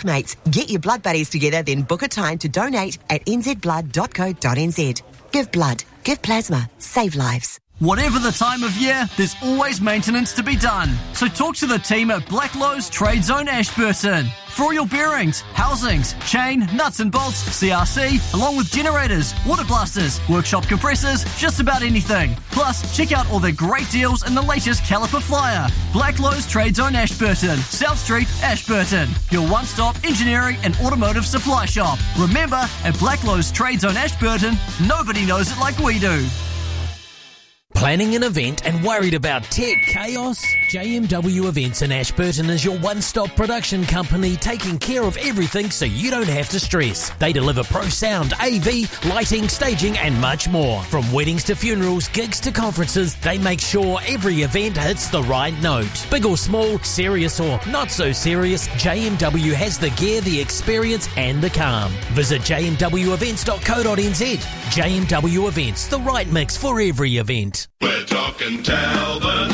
mates. Get your blood buddies together, then book a time to donate at nzblood.co.nz. Give blood, give plasma, save lives. Whatever the time of year, there's always maintenance to be done. So talk to the team at Blacklowe's Trade Zone Ashburton. For all your bearings, housings, chain, nuts and bolts, CRC, along with generators, water blasters, workshop compressors, just about anything. Plus, check out all their great deals in the latest caliper flyer. Blacklowe's Trade Zone Ashburton, South Street, Ashburton. Your one-stop engineering and automotive supply shop. Remember, at Blacklowe's Trade Zone Ashburton, nobody knows it like we do. Planning an event and worried about tech chaos? JMW Events in Ashburton is your one-stop production company taking care of everything so you don't have to stress. They deliver pro sound, AV, lighting, staging and much more. From weddings to funerals, gigs to conferences, they make sure every event hits the right note. Big or small, serious or not so serious, JMW has the gear, the experience and the calm. Visit jmwevents.co.nz. JMW Events, the right mix for every event. We're talking Talbot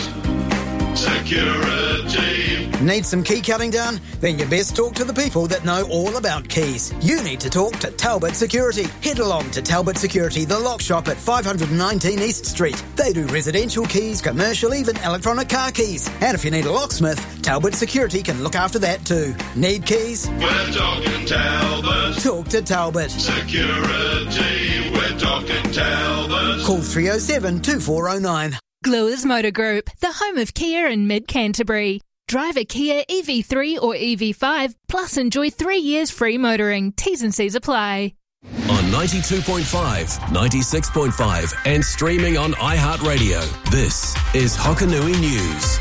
Security. Need some key cutting done? Then you best talk to the people that know all about keys. You need to talk to Talbot Security. Head along to Talbot Security, the lock shop at 519 East Street. They do residential keys, commercial, even electronic car keys. And if you need a locksmith, Talbot Security can look after that too. Need keys? We're talking Talbot. Talk to Talbot Security. We're talking Talbot. Call 307 2409. Gluers Motor Group, the home of Kia in mid-Canterbury. Drive a Kia EV3 or EV5, plus enjoy 3 years free motoring. T's and C's apply. On 92.5, 96.5 and streaming on iHeartRadio, this is Hokanui News.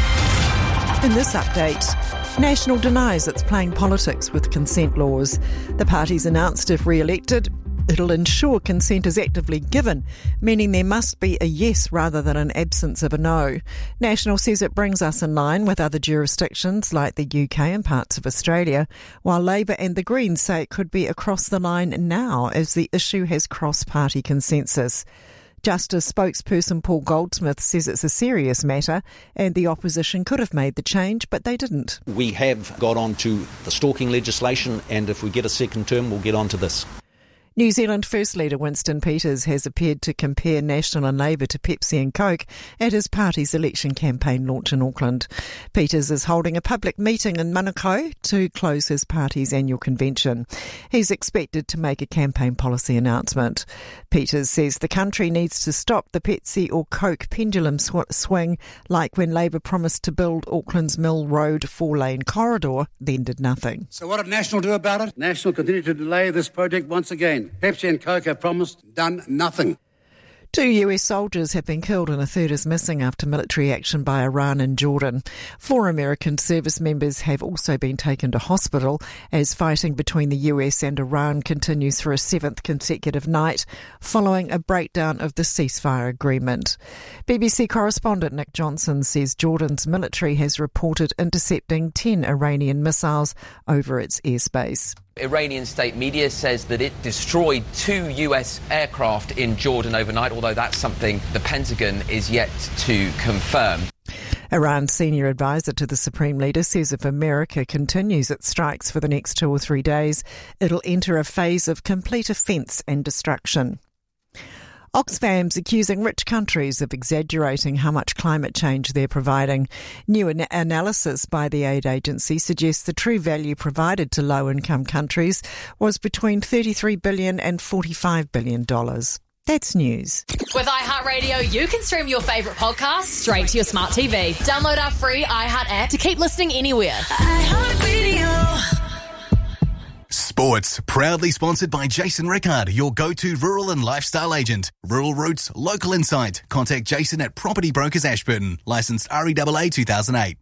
In this update, National denies it's playing politics with consent laws. The party's announced if re-elected, it'll ensure consent is actively given, meaning there must be a yes rather than an absence of a no. National says it brings us in line with other jurisdictions like the UK and parts of Australia, while Labour and the Greens say it could be across the line now as the issue has cross-party consensus. Justice spokesperson Paul Goldsmith says it's a serious matter and the opposition could have made the change, but they didn't. We have got on to the stalking legislation, and if we get a second term, we'll get on to this. New Zealand First Leader Winston Peters has appeared to compare National and Labour to Pepsi and Coke at his party's election campaign launch in Auckland. Peters is holding a public meeting in Manukau to close his party's annual convention. He's expected to make a campaign policy announcement. Peters says the country needs to stop the Pepsi or Coke pendulum swing, like when Labour promised to build Auckland's Mill Road 4-lane corridor, then did nothing. So what did National do about it? National continued to delay this project once again. Pepsi and Coke have promised, done nothing. 2 US soldiers have been killed and a third is missing after military action by Iran and Jordan. 4 American service members have also been taken to hospital as fighting between the US and Iran continues for a 7th consecutive night following a breakdown of the ceasefire agreement. BBC correspondent Nick Johnson says Jordan's military has reported intercepting 10 Iranian missiles over its airspace. Iranian state media says that it destroyed 2 US aircraft in Jordan overnight, although that's something the Pentagon is yet to confirm. Iran's senior advisor to the Supreme Leader says if America continues its strikes for the next 2 or 3 days, it'll enter a phase of complete offence and destruction. Oxfam's accusing rich countries of exaggerating how much climate change they're providing. New analysis by the aid agency suggests the true value provided to low-income countries was between $33 billion and $45 billion. That's news. With iHeartRadio, you can stream your favourite podcasts straight to your smart TV. Download our free iHeart app to keep listening anywhere. iHeartRadio. Sports, proudly sponsored by Jason Rickard, your go-to rural and lifestyle agent. Rural Roots, local insight. Contact Jason at Property Brokers Ashburton. Licensed REAA 2008.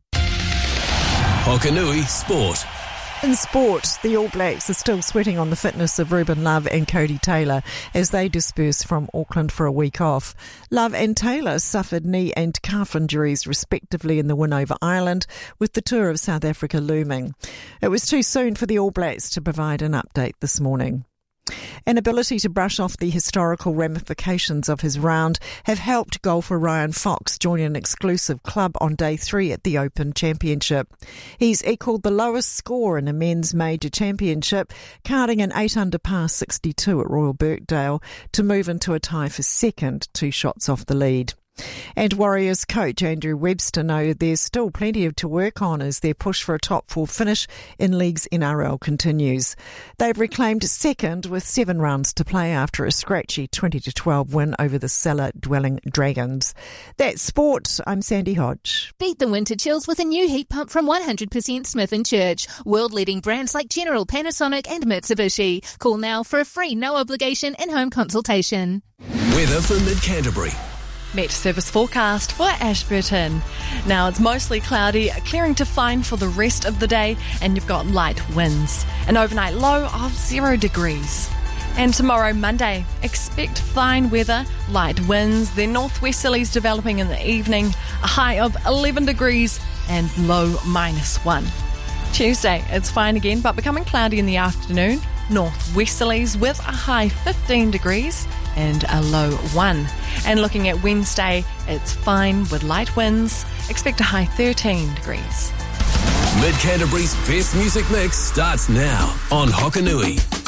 Hokanui Sport. In sport, the All Blacks are still sweating on the fitness of Ruben Love and Cody Taylor as they disperse from Auckland for a week off. Love and Taylor suffered knee and calf injuries respectively in the win over Ireland, with the tour of South Africa looming. It was too soon for the All Blacks to provide an update this morning. An ability to brush off the historical ramifications of his round have helped golfer Ryan Fox join an exclusive club on day 3 at the Open Championship. He's equalled the lowest score in a men's major championship, carding an 8-under par 62 at Royal Birkdale to move into a tie for second, 2 shots off the lead. And Warriors coach Andrew Webster know there's still plenty to work on as their push for a top 4 finish in League's NRL continues. They've reclaimed second with 7 rounds to play after a scratchy 20-12 win over the cellar-dwelling Dragons. That's sport. I'm Sandy Hodge. Beat the winter chills with a new heat pump from 100% Smith & Church. World-leading brands like General, Panasonic and Mitsubishi. Call now for a free no-obligation in-home consultation. Weather for Mid-Canterbury. Met service forecast for Ashburton. Now it's mostly cloudy, clearing to fine for the rest of the day, and you've got light winds. An overnight low of 0 degrees. And tomorrow, Monday, expect fine weather, light winds, then northwesterlies developing in the evening, a high of 11 degrees and low -1. Tuesday, it's fine again, but becoming cloudy in the afternoon, northwesterlies with a high 15 degrees and a low 1. And looking at Wednesday, it's fine with light winds. Expect a high 13 degrees. Mid-Canterbury's best music mix starts now on Hokanui.